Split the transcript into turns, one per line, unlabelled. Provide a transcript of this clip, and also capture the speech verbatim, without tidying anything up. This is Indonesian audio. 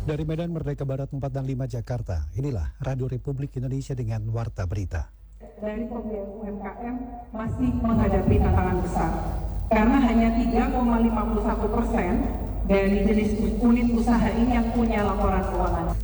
Dari Medan Merdeka Barat empat dan lima Jakarta, inilah Radio Republik Indonesia dengan Warta Berita.
Dari pembiayaan U M K M masih menghadapi tantangan besar, karena hanya tiga koma lima puluh satu persen dari jenis unit usaha ini yang punya laporan keuangan.